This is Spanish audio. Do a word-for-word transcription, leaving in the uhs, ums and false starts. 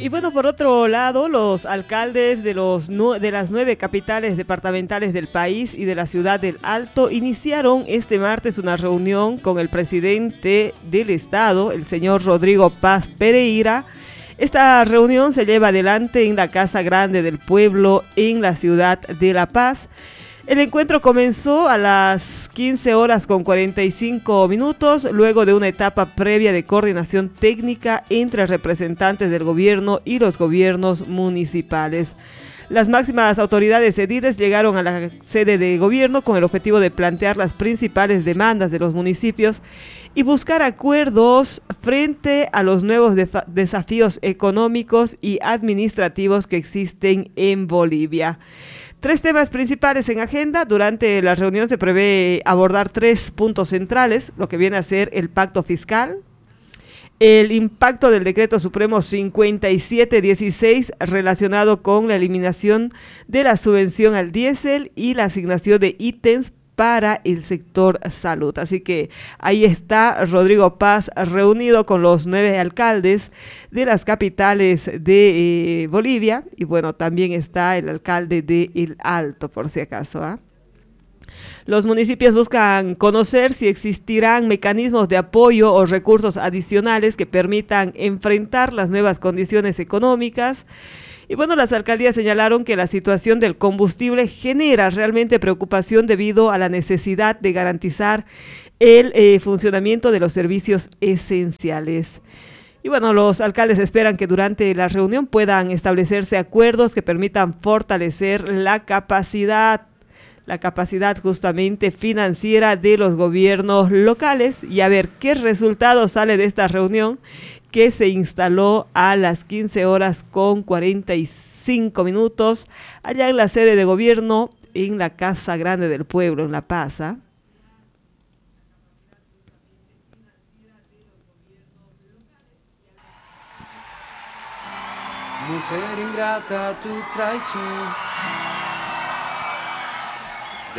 Y bueno, por otro lado, los alcaldes de, los nu- de las nueve capitales departamentales del país y de la ciudad del Alto iniciaron este martes una reunión con el presidente del estado, el señor Rodrigo Paz Pereira. Esta reunión se lleva adelante en la Casa Grande del Pueblo en la ciudad de La Paz. El encuentro comenzó a las quince horas con cuarenta y cinco minutos, luego de una etapa previa de coordinación técnica entre representantes del gobierno y los gobiernos municipales. Las máximas autoridades ediles llegaron a la sede de gobierno con el objetivo de plantear las principales demandas de los municipios y buscar acuerdos frente a los nuevos desafíos económicos y administrativos que existen en Bolivia. Tres temas principales en agenda. Durante la reunión se prevé abordar tres puntos centrales, lo que viene a ser el pacto fiscal, el impacto del decreto supremo cincuenta y siete dieciséis relacionado con la eliminación de la subvención al diésel y la asignación de ítems para el sector salud. Así que ahí está Rodrigo Paz reunido con los nueve alcaldes de las capitales de eh, Bolivia, y bueno, también está el alcalde de El Alto, por si acaso, ¿ah? Los municipios buscan conocer si existirán mecanismos de apoyo o recursos adicionales que permitan enfrentar las nuevas condiciones económicas. Y bueno, las alcaldías señalaron que la situación del combustible genera realmente preocupación debido a la necesidad de garantizar el eh, funcionamiento de los servicios esenciales. Y bueno, los alcaldes esperan que durante la reunión puedan establecerse acuerdos que permitan fortalecer la capacidad la capacidad justamente financiera de los gobiernos locales y a ver qué resultado sale de esta reunión que se instaló a las quince horas con cuarenta y cinco minutos allá en la sede de gobierno en la Casa Grande del Pueblo en La Paz, ¿eh? Mujer ingrata, tu traición